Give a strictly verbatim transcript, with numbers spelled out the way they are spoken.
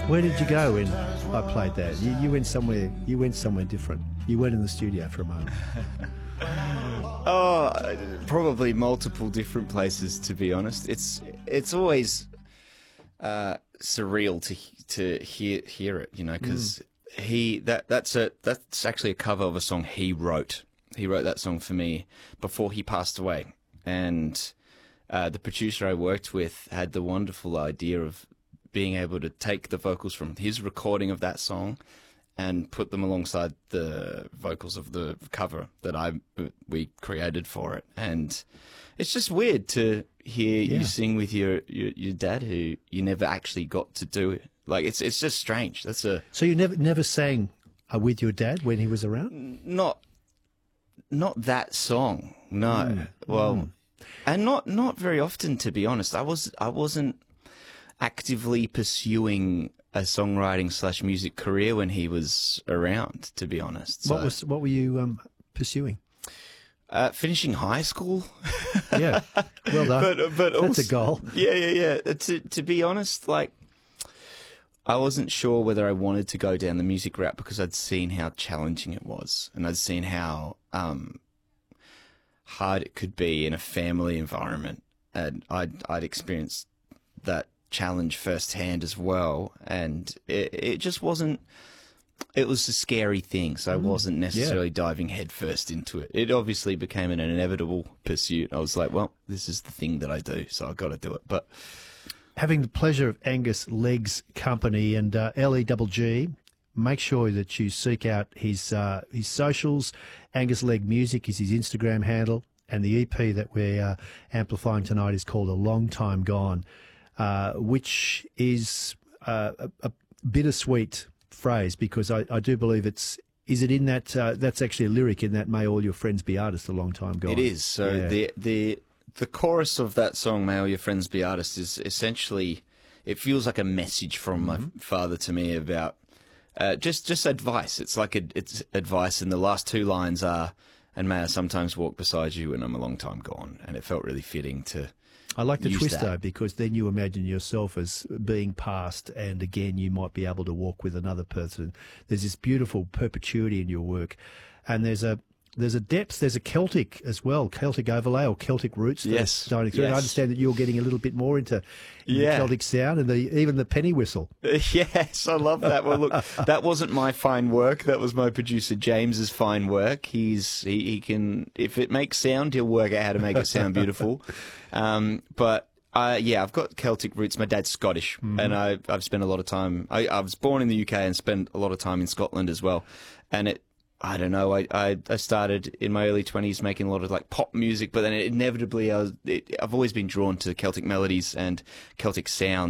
Where did you go when I played that? You, you went somewhere. You went somewhere different. You weren't in the studio for a moment. Oh, probably multiple different places. To be honest, it's it's always uh, surreal to to hear hear it. You know, because mm. he that that's a that's actually a cover of a song he wrote. He wrote that song for me before he passed away, and uh, the producer I worked with had the wonderful idea of being able to take the vocals from his recording of that song and put them alongside the vocals of the cover that I we created for it. And it's just weird to hear yeah. you sing with your, your your dad, who you never actually got to do it. Like it's it's just strange. That's a so you never never sang uh, with your dad when he was around? Not not that song. No. Mm. Well, mm. and not not very often, to be honest. I was I wasn't actively pursuing a songwriting slash music career when he was around, to be honest. So, what was what were you um, pursuing? Uh, finishing high school. Yeah, well done. But, but that's also, a goal. Yeah, yeah, yeah. To to be honest, like I wasn't sure whether I wanted to go down the music route because I'd seen how challenging it was, and I'd seen how um, hard it could be in a family environment, and I'd I'd experienced that challenge firsthand as well, and it, it just wasn't it was a scary thing, so I wasn't necessarily yeah. diving headfirst into it. It obviously became an inevitable pursuit. I was like, well, this is the thing that I do, so I've got to do it. But having the pleasure of Angus Legg's company and uh, L E G G, make sure that you seek out his uh, his socials. Angus Legg Music is his Instagram handle, and the E P that we're uh, amplifying tonight is called A Long Time Gone. Uh, which is uh, a, a bittersweet phrase, because I, I do believe it's, is it in that, uh, that's actually a lyric in that May All Your Friends Be Artists, A Long Time Gone. It is. So yeah. the, the, the chorus of that song, May All Your Friends Be Artists, is essentially, it feels like a message from mm-hmm. my father to me about uh, just, just advice. It's like a, it's advice, and the last two lines are, and may I sometimes walk beside you when I'm a long time gone. And it felt really fitting to I like the twist, that. though, because then you imagine yourself as being past, and again, you might be able to walk with another person. There's this beautiful perpetuity in your work, and there's a there's a depth, there's a Celtic as well, Celtic overlay or Celtic roots. Yes, starting through. yes. I understand that you're getting a little bit more into, into yeah. Celtic sound and the, even the penny whistle. Yes, I love that. Well, look, that wasn't my fine work. That was my producer James's fine work. He's he, he can, if it makes sound, he'll work out how to make it sound beautiful. Um, but uh, yeah, I've got Celtic roots. My dad's Scottish, mm-hmm. and I, I've spent a lot of time. I, I was born in the U K and spent a lot of time in Scotland as well. And it, I don't know. I, I, I started in my early twenties making a lot of like pop music, but then inevitably I was, it, I've always been drawn to Celtic melodies and Celtic sounds.